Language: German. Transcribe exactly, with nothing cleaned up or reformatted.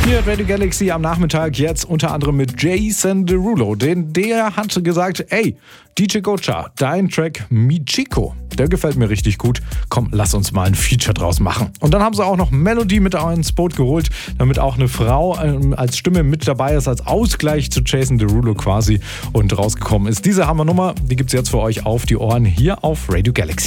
Hier Radio Galaxy am Nachmittag jetzt unter anderem mit Jason Derulo. Denn der hat gesagt, ey, D J Gocha, dein Track Michiko, der gefällt mir richtig gut. Komm, lass uns mal ein Feature draus machen. Und dann haben sie auch noch Melody mit ins Boot geholt, damit auch eine Frau ähm, als Stimme mit dabei ist, als Ausgleich zu Jason Derulo quasi und rausgekommen ist. Diese Hammernummer, die gibt's jetzt für euch auf die Ohren hier auf Radio Galaxy.